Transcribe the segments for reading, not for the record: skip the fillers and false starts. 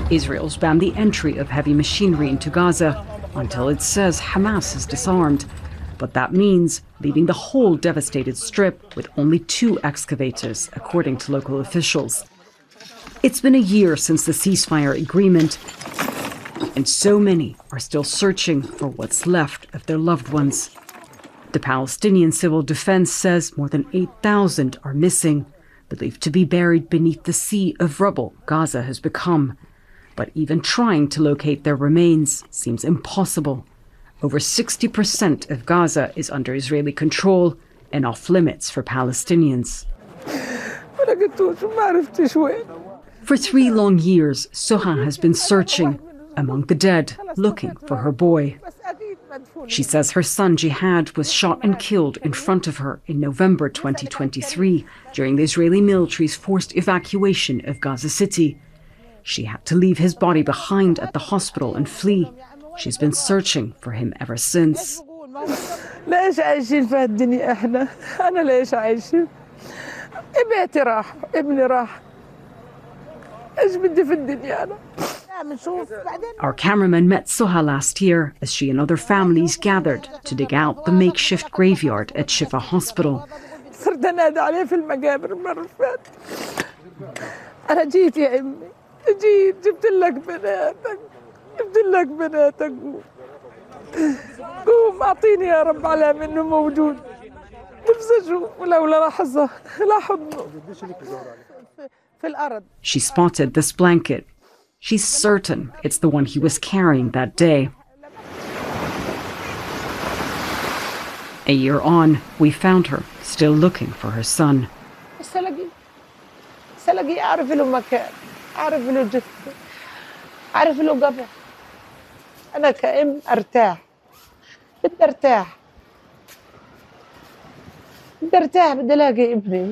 Israel's banned the entry of heavy machinery into Gaza until it says Hamas is disarmed. But that means leaving the whole devastated strip with only 2 excavators, according to local officials. It's been a year since the ceasefire agreement, and so many are still searching for what's left of their loved ones. The Palestinian Civil Defense says more than 8,000 are missing, believed to be buried beneath the sea of rubble Gaza has become. But even trying to locate their remains seems impossible. Over 60% of Gaza is under Israeli control and off limits for Palestinians. For 3 long years, Soha has been searching among the dead, looking for her boy. She says her son Jihad was shot and killed in front of her in November 2023 during the Israeli military's forced evacuation of Gaza City. She had to leave his body behind at the hospital and flee. She's been searching for him ever since. Our cameraman met Soha last year as she and other families gathered to dig out the makeshift graveyard at Shifa Hospital. قوم أعطيني يا رب علامة إنه موجود. نفسي أشوف ولولا لحظة لا حضنه في الأرض. She spotted this blanket. She's certain it's the one he was carrying that day. A year on, we found her still looking for her son. سلاقي أعرف له مكان، أعرف له جثة، أعرف له قبر. أنا كأم أرتاح. بدي أرتاح. بدي أرتاح بدي ألاقي ابني.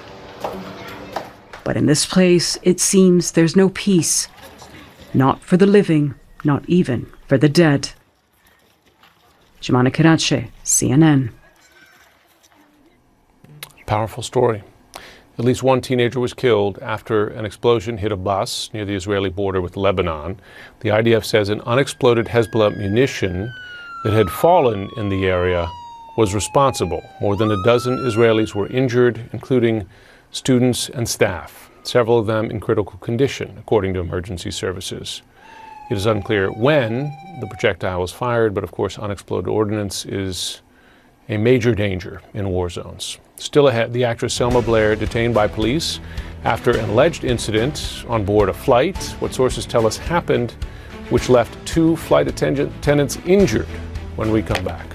But in this place, it seems there's no peace. Not for the living, not even for the dead. Jemana Karache, CNN. Powerful story. At least one teenager was killed after an explosion hit a bus near the Israeli border with Lebanon. The IDF says an unexploded Hezbollah munition that had fallen in the area was responsible. More than a dozen Israelis were injured, including students and staff, several of them in critical condition, according to emergency services. It is unclear when the projectile was fired, but of course unexploded ordnance is a major danger in war zones. Still ahead, the actress Selma Blair detained by police after an alleged incident on board a flight, what sources tell us happened, which left 2 flight attendants injured when we come back.